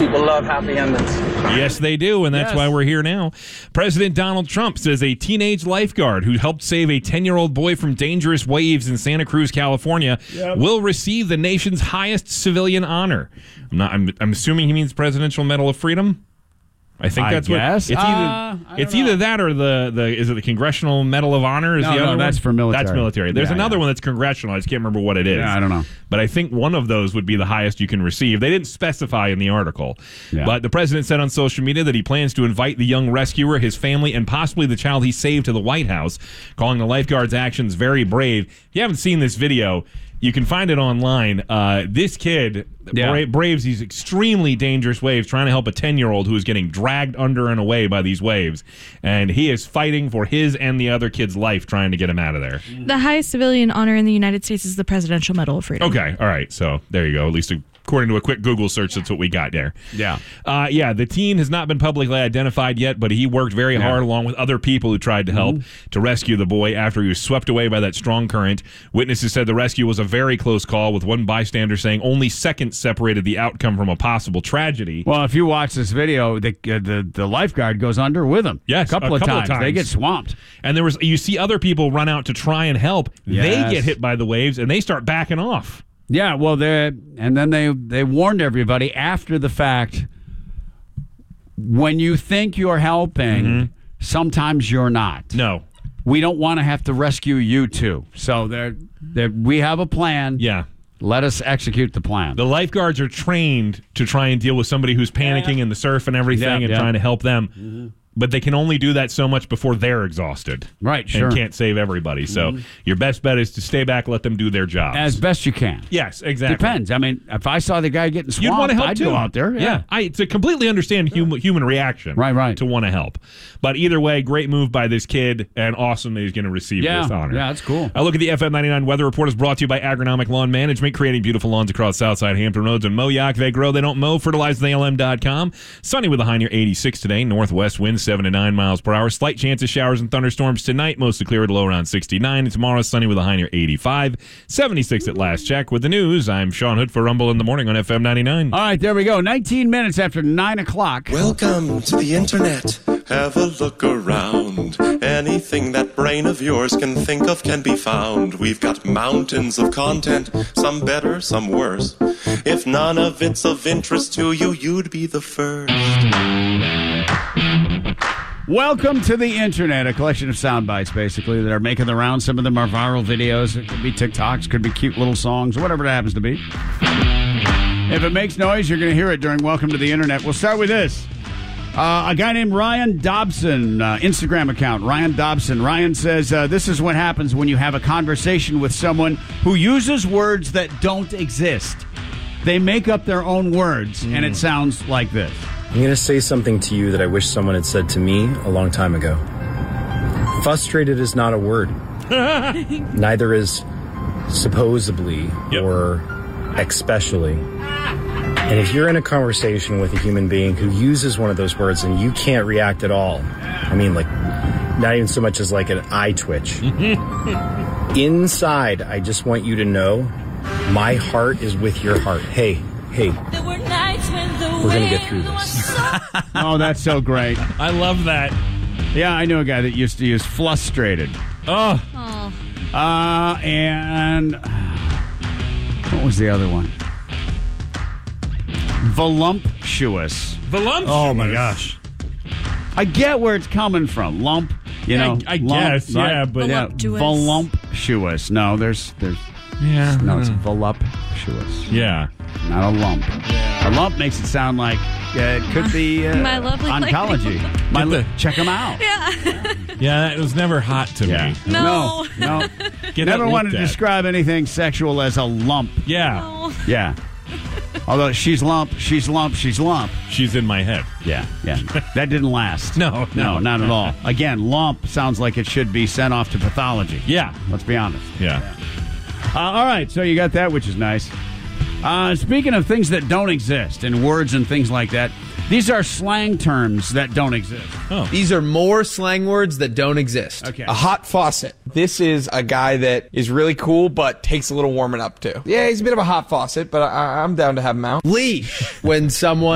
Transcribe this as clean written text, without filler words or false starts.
people love happy endings. Yes, they do, and that's why we're here now. President Donald Trump says a teenage lifeguard who helped save a 10-year-old boy from dangerous waves in Santa Cruz, California, will receive the nation's highest civilian honor. I'm assuming he means Presidential Medal of Freedom. I think that's what it's either that or the is it the Congressional Medal of Honor? No, that's for military. That's military. There's another one that's congressional. I just can't remember what it is. Yeah, I don't know. But I think one of those would be the highest you can receive. They didn't specify in the article. Yeah. But the president said on social media that he plans to invite the young rescuer, his family, and possibly the child he saved to the White House, calling the lifeguard's actions very brave. If you haven't seen this video, you can find it online. This kid braves these extremely dangerous waves trying to help a 10-year-old who is getting dragged under and away by these waves. And he is fighting for his and the other kid's life trying to get him out of there. The highest civilian honor in the United States is the Presidential Medal of Freedom. Okay, all right. So there you go. At least according to a quick Google search, that's what we got there. Yeah. The teen has not been publicly identified yet, but he worked very hard along with other people who tried to help to rescue the boy after he was swept away by that strong current. Witnesses said the rescue was a very close call, with one bystander saying only seconds separated the outcome from a possible tragedy. Well, if you watch this video, the lifeguard goes under with him. Yes, a couple of times. They get swamped. And you see other people run out to try and help. Yes. They get hit by the waves, and they start backing off. Yeah, well, then they warned everybody after the fact. When you think you're helping, sometimes you're not. No. We don't want to have to rescue you too. So we have a plan. Yeah. Let us execute the plan. The lifeguards are trained to try and deal with somebody who's panicking in the surf and everything and trying to help them. But they can only do that so much before they're exhausted. Right, sure. And can't save everybody. So your best bet is to stay back, let them do their job. As best you can. Yes, exactly. Depends. I mean, if I saw the guy getting swamped, you'd want to help I'd too. go out there. Yeah. To completely understand human reaction. Right. To want to help. But either way, great move by this kid, and awesome that he's going to receive this honor. Yeah, that's cool. A look at the FM 99 weather report is brought to you by Agronomic Lawn Management, creating beautiful lawns across Southside Hampton Roads and Moyock. They grow, they don't mow. FertilizeTheALM.com. Sunny with a high near 86 today. Northwest winds 7 to 9 miles per hour. Slight chance of showers and thunderstorms tonight. Mostly clear at a low around 69. And tomorrow, sunny with a high near 85. 76 at last check. With the news, I'm Sean Hood for Rumble in the Morning on FM 99. All right, there we go. 19 minutes after 9 o'clock. Welcome to the internet. Have a look around. Anything that brain of yours can think of can be found. We've got mountains of content, some better, some worse. If none of it's of interest to you, you'd be the first. Welcome to the internet, a collection of sound bites, basically, that are making the rounds. Some of them are viral videos. It could be TikToks, could be cute little songs, whatever it happens to be. If it makes noise, you're going to hear it during Welcome to the Internet. We'll start with this. A guy named Ryan Dobson, Instagram account, Ryan Dobson. Ryan says, this is what happens when you have a conversation with someone who uses words that don't exist. They make up their own words, and it sounds like this. I'm going to say something to you that I wish someone had said to me a long time ago. Frustrated is not a word. Neither is supposedly or especially. And if you're in a conversation with a human being who uses one of those words and you can't react at all, I mean, like, not even so much as like an eye twitch. Inside, I just want you to know my heart is with your heart. Hey. We're going to get through this. Oh, that's so great. I love that. Yeah, I knew a guy that used to use frustrated. Oh. And what was the other one? Voluptuous. Voluptuous? Oh, my gosh. I get where it's coming from. Lump, you know. I guess, right? yeah, but... Voluptuous. Voluptuous. No, there's... Yeah. No, it's voluptuous. Yeah. Not a lump. Yeah. A lump makes it sound like it could be My lovely oncology. Check them out. Yeah. Yeah, it was never hot to me. No. Never wanted to describe anything sexual as a lump. Yeah. No. Yeah. Although she's lump. She's in my head. Yeah. That didn't last. No, not at all. Again, lump sounds like it should be sent off to pathology. Yeah. Let's be honest. Yeah. All right, so you got that, which is nice. Speaking of things that don't exist and words and things like that, these are slang terms that don't exist. Oh. These are more slang words that don't exist. Okay. A hot faucet. This is a guy that is really cool, but takes a little warming up to. Yeah, he's a bit of a hot faucet, but I'm down to have him out. Leash. When someone